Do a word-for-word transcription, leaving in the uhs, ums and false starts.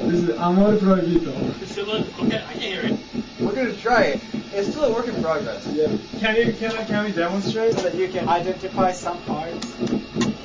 This is amor proibito. Okay, I can hear it. We're gonna try it. It's still a work in progress. Yeah. Can you can I can we demonstrate? So that you can identify some parts.